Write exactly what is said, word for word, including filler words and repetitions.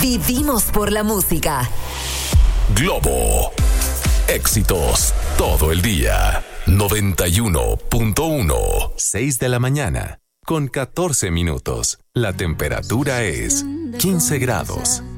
Vivimos por la música. Globo. Éxitos todo el día. noventa y uno punto uno. seis de la mañana con catorce minutos. La temperatura es quince grados.